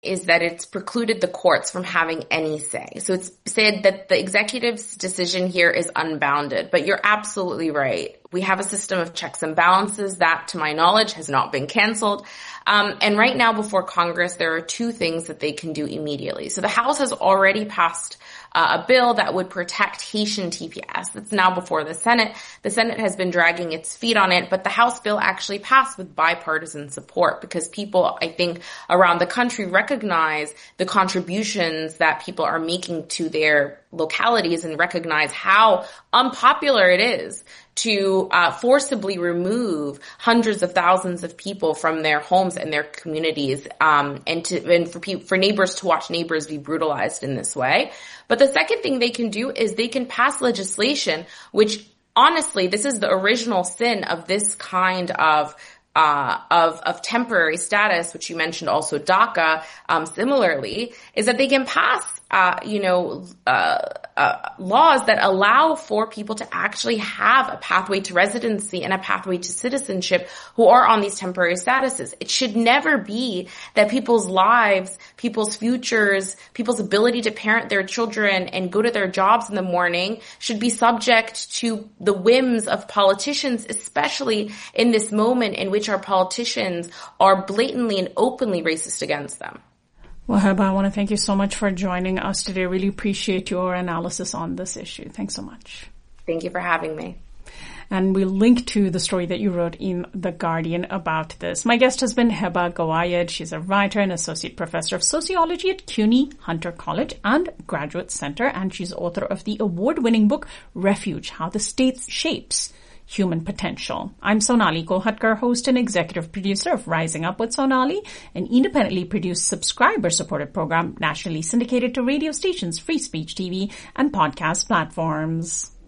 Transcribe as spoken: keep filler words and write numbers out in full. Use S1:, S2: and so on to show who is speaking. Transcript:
S1: is that it's precluded the courts from having any say. So it's said that the executive's decision here is unbounded, but you're absolutely right. We have a system of checks and balances that, to my knowledge, has not been canceled. Um, and right now before Congress, there are two things that they can do immediately. So the House has already passed uh, a bill that would protect Haitian T P S. That's now before the Senate. The Senate has been dragging its feet on it, but the House bill actually passed with bipartisan support because people, I think, around the country recognize the contributions that people are making to their localities and recognize how unpopular it is to uh, forcibly remove hundreds of thousands of people from their homes and their communities, um, and to and for people, for neighbors to watch neighbors be brutalized in this way. But the second thing they can do is they can pass legislation, which honestly, this is the original sin of this kind of Uh, of, of temporary status, which you mentioned also DACA, um, similarly, is that they can pass, uh, you know, uh, uh, laws that allow for people to actually have a pathway to residency and a pathway to citizenship who are on these temporary statuses. It should never be that people's lives, people's futures, people's ability to parent their children and go to their jobs in the morning should be subject to the whims of politicians, especially in this moment in which our politicians are blatantly and openly racist against them.
S2: Well, Heba, I want to thank you so much for joining us today. Really appreciate your analysis on this issue. Thanks so much.
S1: Thank you for having me.
S2: And we'll link to the story that you wrote in The Guardian about this. My guest has been Heba Gawayed. She's a writer and associate professor of sociology at CUNY Hunter College and Graduate Center, and she's author of the award-winning book Refuge: How the State Shapes Human Potential. I'm Sonali Kolhatkar, host and executive producer of Rising Up with Sonali, an independently produced subscriber-supported program nationally syndicated to radio stations, free speech T V, and podcast platforms.